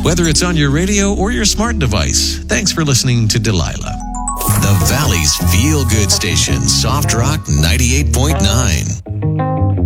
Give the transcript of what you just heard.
whether it's on your radio or your smart device. Thanks for listening to Delilah. The Valley's feel-good station, Soft Rock 98.9.